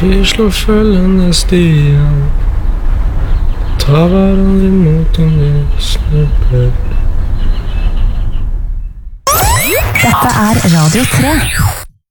Vi slår følgende stien, ta hverandre imot om vi snubler. Dette er Radio 3.